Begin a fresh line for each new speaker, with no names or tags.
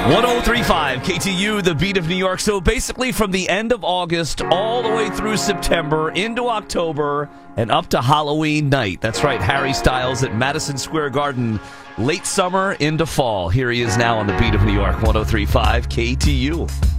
1035 KTU, the beat of New York. So basically from the end of August all the way through September into October and up to Halloween night. That's right, Harry Styles at Madison Square Garden. Late summer into fall. Here he is now on the beat of New York, 1035 KTU.